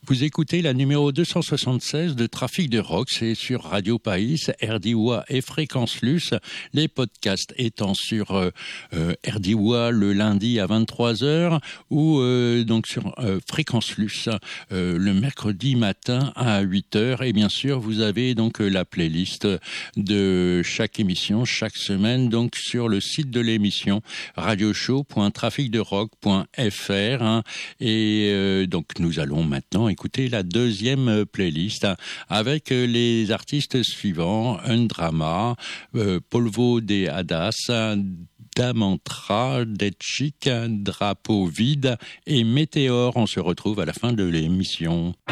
Vous écoutez la numéro 276 de Trafic de Rock, c'est sur Radio País, RDIWA et Fréquence Luce. Les podcasts étant sur RDIWA le lundi à 23h ou donc sur Fréquence Luce le mercredi matin à 8h. Et bien sûr, vous avez donc la playlist de chaque émission, chaque semaine, donc sur le site de l'émission radioshow.traficderock.fr. Et donc nous allons maintenant écouter la deuxième playlist avec les artistes suivants: Undrama, Polvo de Hadas, Damantra, Detchik, Drapeau Vide et Météor. On se retrouve à la fin de l'émission.